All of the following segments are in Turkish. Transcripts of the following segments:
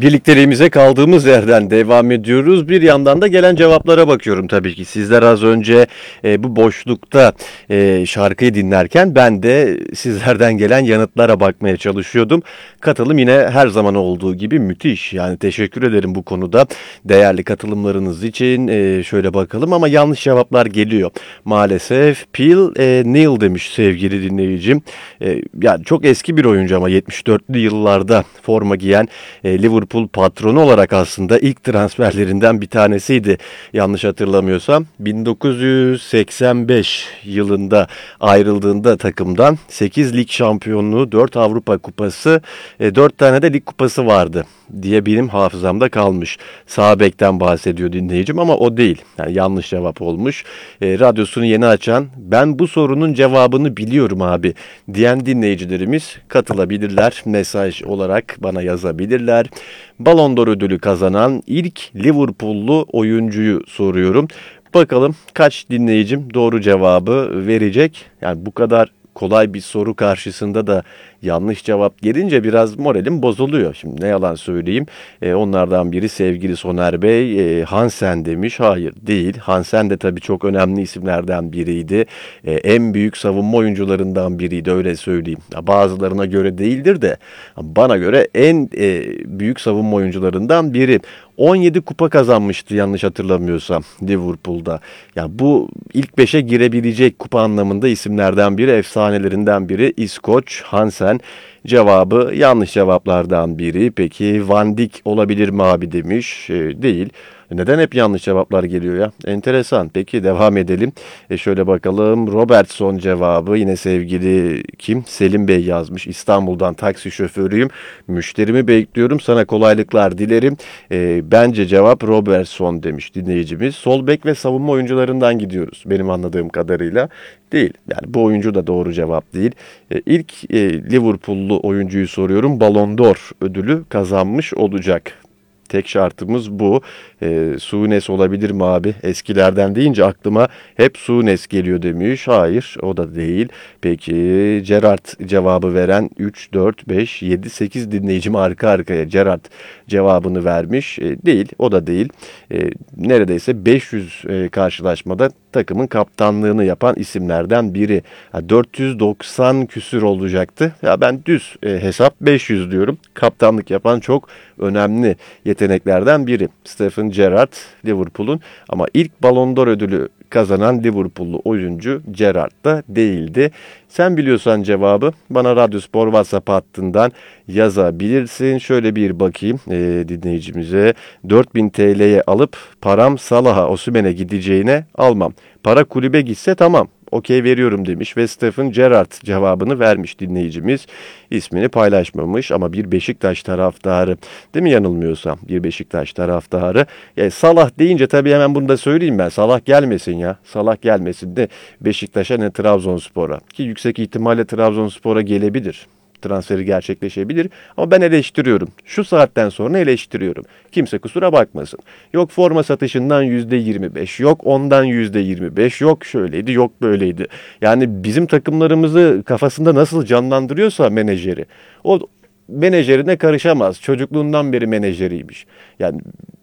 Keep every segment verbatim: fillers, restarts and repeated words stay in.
Birlikteliğimize kaldığımız yerden devam ediyoruz. Bir yandan da gelen cevaplara bakıyorum tabii ki. Sizler az önce e, bu boşlukta e, şarkıyı dinlerken ben de sizlerden gelen yanıtlara bakmaya çalışıyordum. Katılım yine her zaman olduğu gibi müthiş. Yani teşekkür ederim bu konuda değerli katılımlarınız için. E, şöyle bakalım ama yanlış cevaplar geliyor. Maalesef Phil e, Neal demiş sevgili dinleyicim. E, yani çok eski bir oyuncu ama yetmiş dörtlü yıllarda forma giyen e, Liverpool patronu olarak aslında ilk transferlerinden bir tanesiydi. Yanlış hatırlamıyorsam bin dokuz yüz seksen beş yılında ayrıldığında takımdan sekiz lig şampiyonluğu, dört Avrupa kupası, dört tane de lig kupası vardı diye benim hafızamda kalmış. Sağ bekten bahsediyor dinleyicim ama o değil. Yani yanlış cevap olmuş. E, radyosunu yeni açan, ben bu sorunun cevabını biliyorum abi diyen dinleyicilerimiz katılabilirler. Mesaj olarak bana yazabilirler. Ballon d'Or ödülü kazanan ilk Liverpool'lu oyuncuyu soruyorum. Bakalım kaç dinleyicim doğru cevabı verecek? Yani bu kadar kolay bir soru karşısında da yanlış cevap gelince biraz moralim bozuluyor. Şimdi ne yalan söyleyeyim. E, onlardan biri sevgili Soner Bey, e, Hansen demiş. Hayır değil. Hansen de tabii çok önemli isimlerden biriydi. E, en büyük savunma oyuncularından biriydi öyle söyleyeyim. Bazılarına göre değildir de bana göre en e, büyük savunma oyuncularından biri. on yedi kupa kazanmıştı yanlış hatırlamıyorsam Liverpool'da. Yani bu ilk beşe girebilecek kupa anlamında isimlerden biri, efsanelerinden biri İskoç Hansen. Cevabı yanlış cevaplardan biri. Peki Van Dijk olabilir mi abi demiş. E, değil. Neden hep yanlış cevaplar geliyor ya? Enteresan. Peki devam edelim. E şöyle bakalım. Robertson cevabı yine sevgili kim? Selim Bey yazmış. İstanbul'dan taksi şoförüyüm. Müşterimi bekliyorum. Sana kolaylıklar dilerim. E, bence cevap Robertson demiş dinleyicimiz. Sol bek ve savunma oyuncularından gidiyoruz. Benim anladığım kadarıyla. Değil. Yani bu oyuncu da doğru cevap değil. E, ilk e, Liverpool'lu oyuncuyu soruyorum. Ballon d'Or ödülü kazanmış olacak. Tek şartımız bu. E, Sunes olabilir mi abi? Eskilerden deyince aklıma hep Sunes geliyor demiş. Hayır o da değil. Peki Gerrard cevabı veren üç, dört, beş, yedi, sekiz dinleyicim arka arkaya Gerrard cevabını vermiş. E, değil o da değil. E, neredeyse beş yüz e, karşılaşmada takımın kaptanlığını yapan isimlerden biri. Ha, dört yüz doksan küsür olacaktı. Ya ben düz e, hesap beş yüz diyorum. Kaptanlık yapan çok önemli yeteneklerden biri. Stephen Gerrard Liverpool'un ama ilk Ballon d'Or ödülü kazanan Liverpool'lu oyuncu Gerrard da değildi. Sen biliyorsan cevabı bana Radyospor WhatsApp hattından yazabilirsin. Şöyle bir bakayım e, dinleyicimize. dört bin T L'ye alıp param Salah'a, Osimhen'e gideceğine almam. Para kulübe gitse tamam. Okey veriyorum demiş ve Stephen Gerrard cevabını vermiş dinleyicimiz. İsmini paylaşmamış ama bir Beşiktaş taraftarı, değil mi yanılmıyorsam, bir Beşiktaş taraftarı. Ya Salah deyince tabii hemen bunu da söyleyeyim ben. Salah gelmesin ya. Salah gelmesin de Beşiktaş'a ne Trabzonspor'a. Ki yüksek ihtimalle Trabzonspor'a gelebilir. Transferi gerçekleşebilir ama ben eleştiriyorum. Şu saatten sonra eleştiriyorum. Kimse kusura bakmasın. Yok forma satışından yüzde yirmi beş, yok ondan yüzde yirmi beş, yok şöyleydi, yok böyleydi. Yani bizim takımlarımızı kafasında nasıl canlandırıyorsa menajeri, o menajerine karışamaz. Çocukluğundan beri menajeriymiş. Yani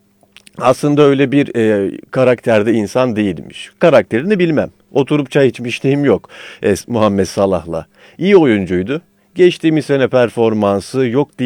aslında öyle bir e, karakterde insan değilmiş. Karakterini bilmem. Oturup çay içmişliğim yok e, Muhammed Salah'la. İyi oyuncuydu. Geçtiğimiz sene performansı yok değil.